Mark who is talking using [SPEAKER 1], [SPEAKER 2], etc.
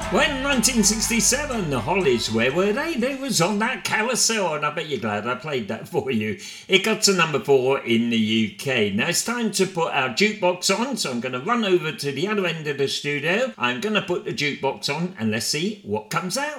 [SPEAKER 1] When 1967, the Hollies, where were they? They was on that carousel, and I bet you're glad I played that for you. It got to number 4 in the UK. Now it's time to put our jukebox on, so I'm going to run over to the other end of the studio. I'm going to put the jukebox on, and let's see what comes out.